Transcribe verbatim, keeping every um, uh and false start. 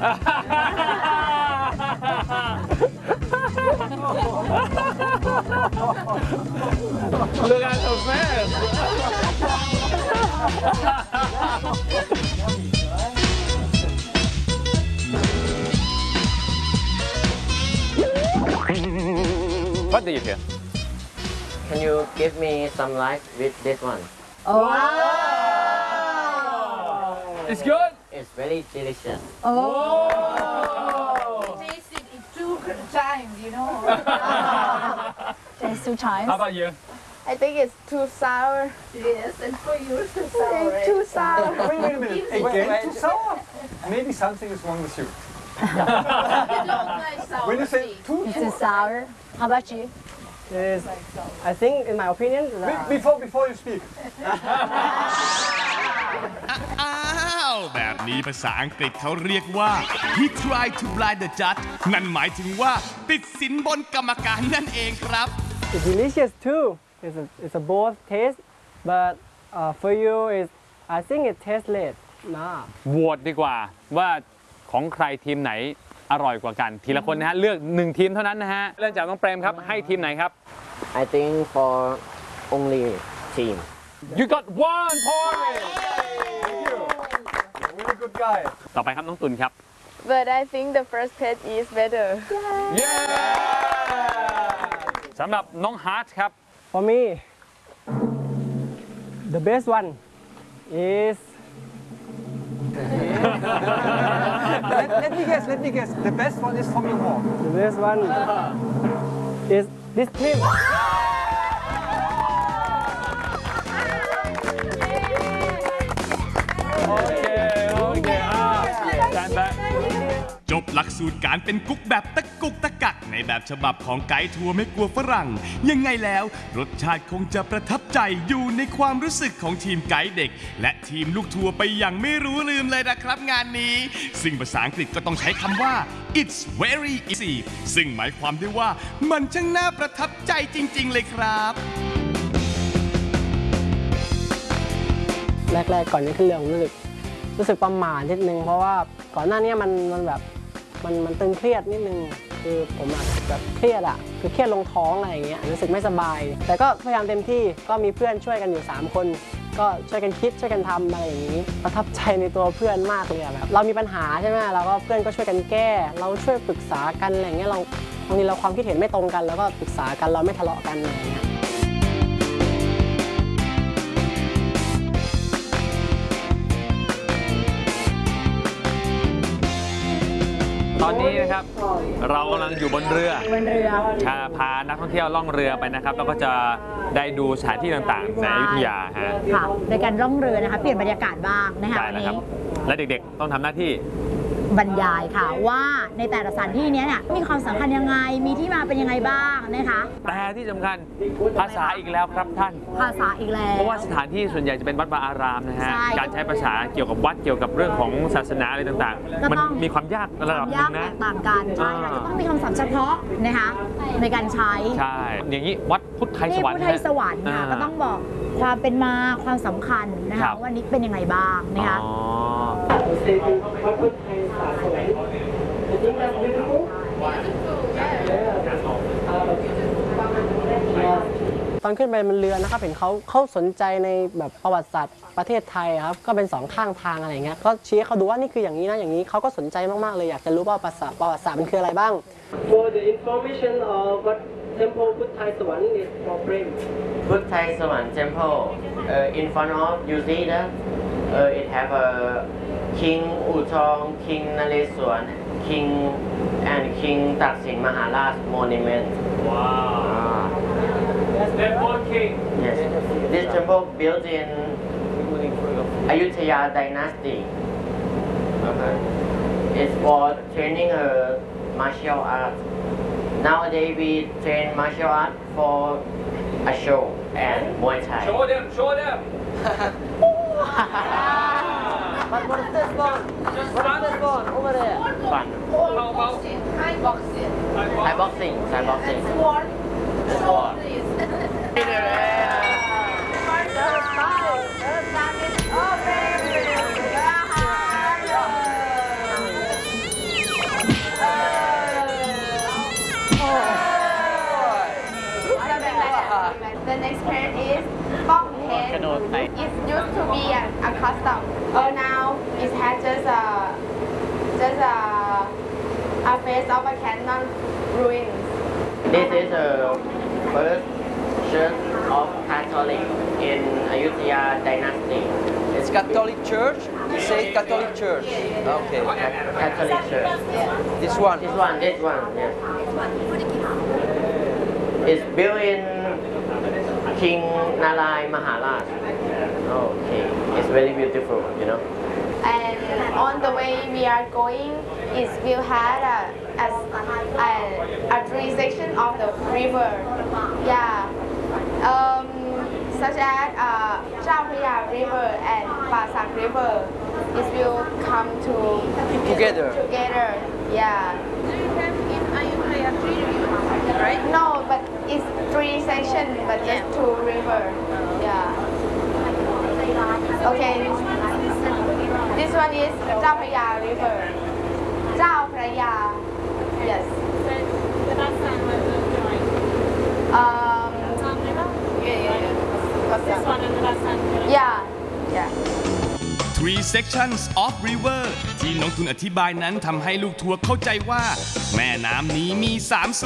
Look at the face. What do you feel? Can you give me some light with this one? Oh. Wow. It's good. It's very delicious. Oh. Tasted it two times, you know. Taste two times. How about you? I think it's too sour. Yes, and for you it's too sour. It's too sour. Wait, wait a minute. Again, too sour? Maybe something is wrong with you. You don't like sour. When you say too Too sour. How about you? Is, I think, in my opinion, Be- before before you speak. อ้าวแบบนี้ภาษาอังกฤษเขาเรียกว่า he tried to blind the judge นั่นหมายถึงว่าติดสินบนกรรมการนั่นเองครับ it's delicious too. It's a, it's a both taste, but uh, for you, is I think it tastes less. Nah. โหวตดีกว่าว่าของใครทีมไหนอร่อยกว่ากันทีละคนนะฮะเลือกหนึ่งทีมเท่านั้นนะฮะเริ่มจากน้องเปรมครับให้ทีมไหนครับ I think for only team. You got one point Thank you. Really good guy. ต่อไปครับน้องตุลครับ But I think the first pet is better. Yeah สำหรับน้องฮาร์ทครับ For me, the best one is. let, let me guess. Let me guess. The best one is from your mom. The best one is this team. โอเคโอเคอ่าแซนแบ็คจบหลักสูตรการเป็นกุ๊กแบบตะกุกตะกักในแบบฉบับของไกด์ทัวร์ไม่กลัวฝรั่งยังไงแล้วรสชาติคงจะประทับใจอยู่ในความรู้สึกของทีมไกด์เด็กและทีมลูกทัวร์ไปอย่างไม่รู้ลืมเลยนะครับงานนี้ซึ่งภาษาอังกฤษก็ต้องใช้คำว่า it's very easy ซึ่งหมายความได้ว่ามันช่างน่าประทับใจจริงๆเลยครับแรกๆก่อนนี้ขึ้นเรือผมรู้สึกรู้สึกประหม่านิดนึงเพราะว่าก่อนหน้านี้มันมันแบบมันมันตึงเครียดนิดนึงคือผมอะแบบเครียดอะคือเครียดลงท้องอะไรอย่างเงี้ยรู้สึกไม่สบายแต่ก็พยายามเต็มที่ก็มีเพื่อนช่วยกันอยู่สามคนก็ช่วยกันคิดช่วยกันทำอะไรอย่างนี้ประทับใจในตัวเพื่อนมากเลยแบบเรามีปัญหาใช่ไหมเราก็เพื่อนก็ช่วยกันแก้เราช่วยปรึกษากันอะไรอย่างเงี้ยเราบางทีเราความคิดเห็นไม่ตรงกันแล้วก็ปรึกษากันเราไม่ทะเลาะกันอะไรอย่างเงี้ยตอนนี้นะครับเรากำลังอยู่บนเรือบนเรือพานักท่องเที่ยวล่องเรือไปนะครับแล้วก็จะได้ดูสถานที่ต่างๆในอยุธยาฮะค่ะโดยการล่องเรือนะคะเปลี่ยนบรรยากาศบ้างนะคะใช่วันแล้วคนี้รับและเด็กๆต้องทำหน้าที่บรรยายค่ะว่าในแต่ละสถานที่นี้เนี่ยมีความสำคัญยังไงมีที่มาเป็นยังไงบ้างนะคะแต่ที่สำคัญภาษาอีกแล้วครับท่านภาษาอีกแล้วเพราะว่าสถานที่ส่วนใหญ่จะเป็นวัดวาอารามนะฮะใช่การใช้ภาษาเกี่ยวกับวัดเกี่ยวกับเรื่องของศาสนาอะไรต่างๆ มันมีความยากระดับหยานึ่กงแตนะกต่างกันใช่ค่ะจะต้องมีคำศัพท์เฉพาะนะคะในการใช้ใช่อย่างนี้วัดพุทธไทยสที่วรรพุทค์ธไทยสวรรค์ค่ะาก็ต้องบอกความเป็นมาความสำคัญนะครัคะบวันนี้เป็นยังไงบ้างนะคะอ๋อตอนขึ้นไปบนเรือนะครับเห็นเขาเขาสนใจในแบบประวัติศาสตร์ประเทศไทยครับก็เป็นสองข้างทางอะไรเงี้ยก็ชี้ให้เขาดูว่านี่คืออย่างนี้นะอย่างนี้เขาก็สนใจมากๆเลยอยากจะรู้ว่าประวัติศาสตร์ประวัติศาสตร์มันคืออะไรบ้าง For the information of what temple พุทธไทยสวรรค์ is for frame Put Thai Sawan Temple. Uh, in front of you see that uh, it have a King Utong, King Naleswaran, King and King Taksin Maharaj monument. Wow. Temple King. Yes, this temple built in Ayutthaya dynasty. Okay. It's for training a martial art. Nowadays we train martial art for a show and Muay Thai. Show them, show them. But what is this one? What is this one over there? Fun. How about Thai boxing. Thai boxing. Thai boxing. Sword. Sword. the next page is Bong Head. It used to be an, a custom, but now it has just a just a a face of a cannon ruins. This is the first church of Catholic in Ayutthaya dynasty. It's Catholic Church. You say Catholic Church. Okay. Catholic church. This one. This one, this one, yes. It's built in King Nalai Maharaj. Okay, it's very beautiful, you know. And on the way we are going, it will have a, a, a, a three section of the river. Yeah. Um, such as uh, Chao Phraya River and Pasak River. It will come to Together. Together. Yeah. Right? No, but it's three sections, but just two river. Yeah. Okay. This one is Chao Phraya River. Chao Phraya. Yes. Um. Yeah, yeah, yeah. This one and the last one. Yeah. Yeah. Three sections of river ที่น้องตุนอธิบายนั้นทำให้ลูกทัวร์เข้าใจว่า แม่น้ำนี้มีสาม